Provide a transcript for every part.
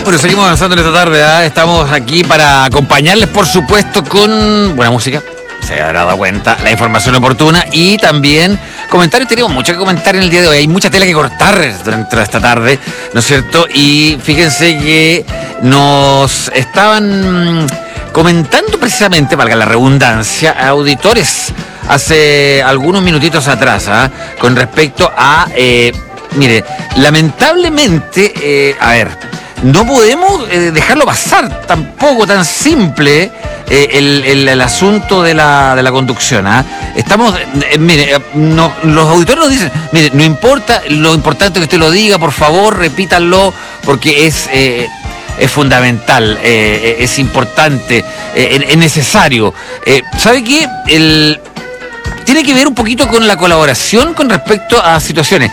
Bueno, seguimos avanzando en esta tarde, ¿eh? Estamos aquí para acompañarles, por supuesto, con buena música. Se habrá dado cuenta, la información oportuna y también comentarios. Tenemos mucho que comentar en el día de hoy. Hay mucha tela que cortar durante esta tarde, ¿no es cierto? Y fíjense que nos estaban comentando precisamente, valga la redundancia, auditores hace algunos minutitos atrás, ¿eh? Con respecto a, mire, lamentablemente, no podemos dejarlo pasar tampoco tan simple el asunto de la conducción. Estamos, los auditores nos dicen, mire, no importa, lo importante es que usted lo diga, por favor, repítanlo, porque es fundamental, es importante, es necesario. ¿Sabe qué? Tiene que ver un poquito con la colaboración con respecto a situaciones.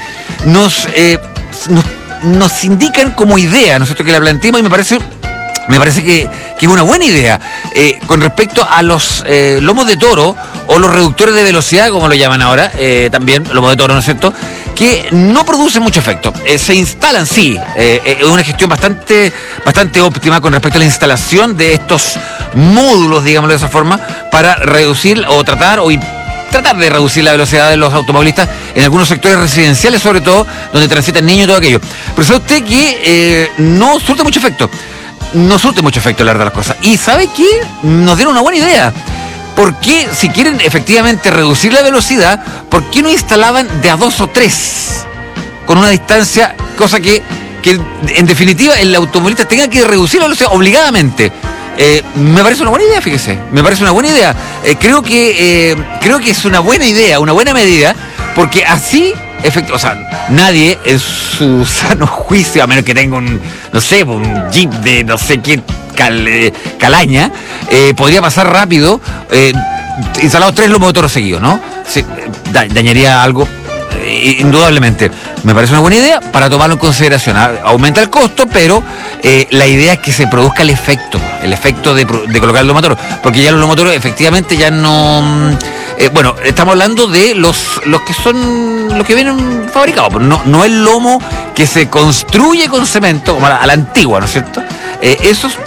Nos indican como idea, ¿no es cierto?, que la planteemos, y me parece que es una buena idea con respecto a los lomos de toro o los reductores de velocidad, como lo llaman ahora, también lomos de toro, ¿no es cierto?, que no producen mucho efecto. Se instalan, sí, es una gestión bastante óptima con respecto a la instalación de estos módulos, digámoslo de esa forma, para reducir o tratar de reducir la velocidad de los automovilistas en algunos sectores residenciales, sobre todo, donde transitan niños y todo aquello. Pero sabe usted que no surte mucho efecto. No surte mucho efecto, la verdad, las cosas. Y ¿sabe qué? Nos dieron una buena idea. ¿Por qué, si quieren efectivamente reducir la velocidad, por qué no instalaban de a 2 o 3? Con una distancia, cosa que en definitiva el automovilista tenga que reducir la velocidad obligadamente. Me parece una buena idea, fíjese. Me parece una buena idea. Creo que es una buena idea, una buena medida, porque así, o sea, nadie en su sano juicio, a menos que tenga un jeep de no sé qué calaña, podría pasar rápido, instalados 3 lomos de toro seguidos, ¿no? Dañaría algo, indudablemente. Me parece una buena idea para tomarlo en consideración. Aumenta el costo, pero la idea es que se produzca el efecto de colocar el lomo de toro, porque ya los lomos de toro efectivamente ya no... estamos hablando de los que vienen fabricados, no el lomo que se construye con cemento, como a la antigua, ¿no es cierto? Esos